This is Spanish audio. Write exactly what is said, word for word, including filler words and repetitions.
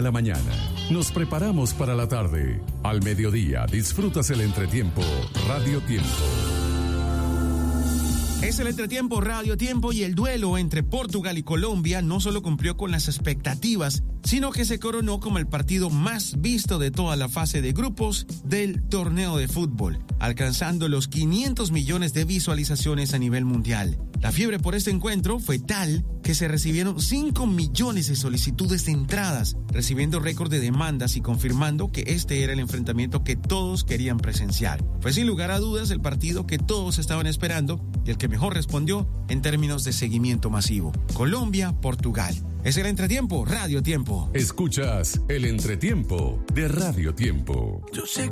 la mañana. Nos preparamos para la tarde. Al mediodía disfrutas el entretiempo Radio Tiempo. Es el entretiempo Radio Tiempo y el duelo entre Portugal y Colombia no solo cumplió con las expectativas, sino que se coronó como el partido más visto de toda la fase de grupos del torneo de fútbol, alcanzando los quinientos millones de visualizaciones a nivel mundial. La fiebre por este encuentro fue tal que se recibieron cinco millones de solicitudes de entradas, recibiendo récord de demandas y confirmando que este era el enfrentamiento que todos querían presenciar. Fue sin lugar a dudas el partido que todos estaban esperando y el que mejor respondió en términos de seguimiento masivo. Colombia-Portugal. Es el entretiempo Radio Tiempo. Escuchas el entretiempo de Radio Tiempo. Yo sé